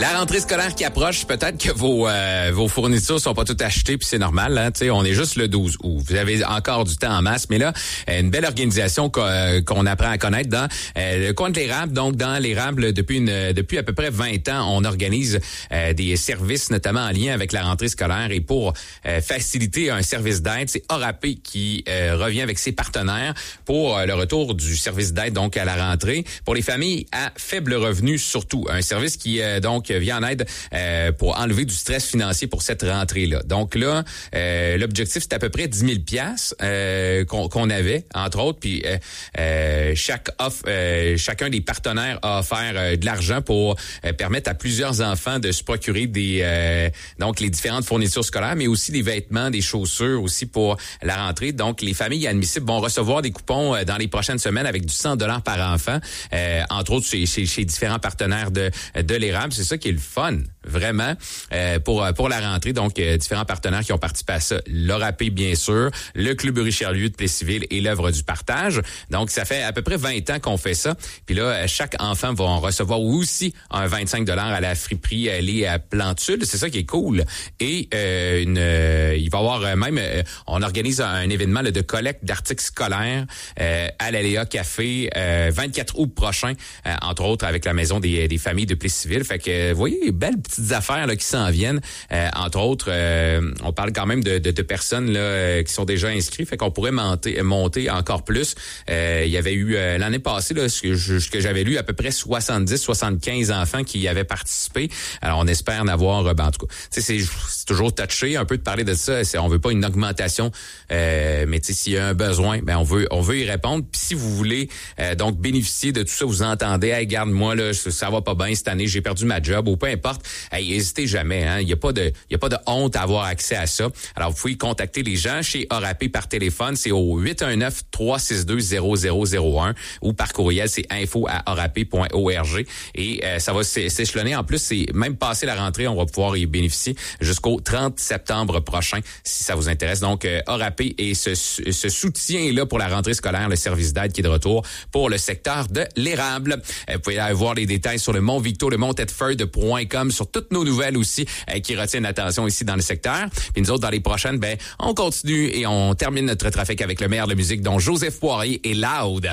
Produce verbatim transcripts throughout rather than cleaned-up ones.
La rentrée scolaire qui approche, peut-être que vos euh, vos fournitures sont pas toutes achetées, puis c'est normal. Hein, tu sais, on est juste le douze août. Vous avez encore du temps en masse, mais là, une belle organisation qu'on apprend à connaître dans euh, le coin de l'Érable. Donc, dans l'Érable, depuis une depuis à peu près vingt ans, on organise euh, des services, notamment en lien avec la rentrée scolaire. Et pour euh, faciliter un service d'aide, c'est Orapé qui euh, revient avec ses partenaires pour euh, le retour du service d'aide donc à la rentrée pour les familles à faible revenu surtout. Un service qui euh, donc vient en aide euh, pour enlever du stress financier pour cette rentrée-là. Donc là, euh, l'objectif, c'est à peu près dix mille piastres euh, qu'on, qu'on avait, entre autres. Puis euh, euh, chaque offre, euh, chacun des partenaires a offert euh, de l'argent pour euh, permettre à plusieurs enfants de se procurer des euh, donc les différentes fournitures scolaires, mais aussi des vêtements, des chaussures aussi pour la rentrée. Donc, les familles admissibles vont recevoir des coupons euh, dans les prochaines semaines avec du cent dollars par enfant, euh, entre autres chez, chez, chez différents partenaires de, de l'Érable. C'est ça qui est le fun, vraiment, euh, pour pour la rentrée. Donc, euh, différents partenaires qui ont participé à ça. L'Orapé, bien sûr, le Club Richelieu de Plessisville et l'Œuvre du partage. Donc, ça fait à peu près vingt ans qu'on fait ça. Puis là, chaque enfant va en recevoir aussi un vingt-cinq dollars à la friperie Les Plantules. C'est ça qui est cool. Et euh, une, euh, il va y avoir même, euh, on organise un événement là, de collecte d'articles scolaires euh, à l'Aléa Café euh, vingt-quatre août prochain, euh, entre autres avec la Maison des, des familles de Plessisville. Fait que, vous voyez, belles petites affaires là, qui s'en viennent. Euh, entre autres, euh, on parle quand même de, de, de personnes là, euh, qui sont déjà inscrites. Fait qu'on pourrait monter, monter encore plus. Euh, il y avait eu euh, l'année passée, là, ce que, je, ce que j'avais lu, à peu près soixante-dix soixante-quinze enfants qui y avaient participé. Alors, on espère en avoir, ben, en tout cas, c'est, c'est toujours touché un peu de parler de ça. C'est, on veut pas une augmentation, euh, mais s'il y a un besoin, ben on veut on veut y répondre. Puis si vous voulez euh, donc bénéficier de tout ça, vous entendez, hey, regarde, moi là, ça va pas bien cette année, j'ai perdu ma job, ou peu importe, hey, n'hésitez jamais. Hein, il y a pas de il y a pas de honte à avoir accès à ça. Alors vous pouvez contacter les gens chez Orapé par téléphone, c'est au huit un neuf, trois six deux, zéro zéro zéro un ou par courriel, c'est info à orapé point org et euh, ça va s'échelonner. En plus, c'est même passé la rentrée, on va pouvoir y bénéficier jusqu'au trente septembre prochain si ça vous intéresse. Donc euh, Orapé et ce, ce soutien-là pour la rentrée scolaire, le service d'aide qui est de retour pour le secteur de l'Érable. Euh, vous pouvez aller voir les détails sur le Mont Victo, le mont tedford point com, sur toutes nos nouvelles aussi euh, qui retiennent l'attention ici dans le secteur. Puis nous autres, dans les prochaines, ben on continue et on termine notre trafic avec le meilleur de musique dont Joseph Poirier est Loud.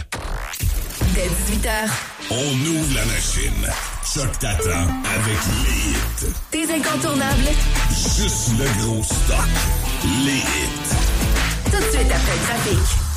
Dès dix-huit heures. On ouvre la machine. Choc t'attend avec les hits. Tes incontournables. Juste le gros stock. Les hits. Tout de suite après le trafic.